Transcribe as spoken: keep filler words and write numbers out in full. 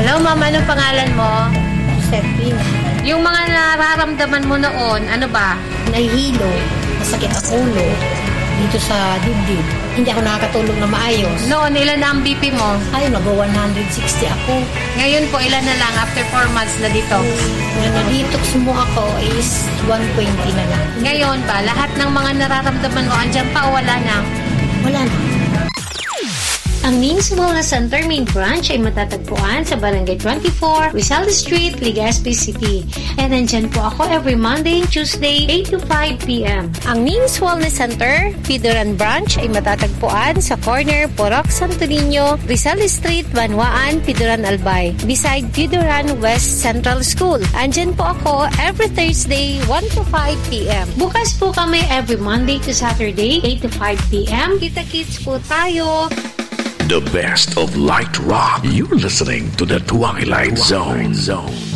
Hello, ma'am. Anong pangalan mo? Serpina. Yung mga nararamdaman mo noon, ano ba? Nahihilo, masakit ang ulo, dito sa dibdib. Hindi ako nakakatulog na maayos. Noon, ilan na ang B P mo? Ay, nag-one sixty ako. Ngayon po, ilan na lang after four months na dito? Nung na-detox mo ako is one twenty na lang. Ngayon ba, lahat ng mga nararamdaman mo, andyan pa o wala na? Wala na. Ang Ming's Wellness Center main branch ay matatagpuan sa Barangay twenty-four, Rizal Street, Legazpi City. And nandyan po ako every Monday and Tuesday, eight to five p.m. Ang Ming's Wellness Center, Pidoran Branch ay matatagpuan sa corner Porok Santo Niño, Rizal Street, Banwaan, Pidoran Albay, beside Pidoran West Central School. Andyan po ako every Thursday, one to five p.m. Bukas po kami every Monday to Saturday, eight to five p.m. Kita-kits po tayo. The best of light rock. You're listening to the Twilight Zone. Zone.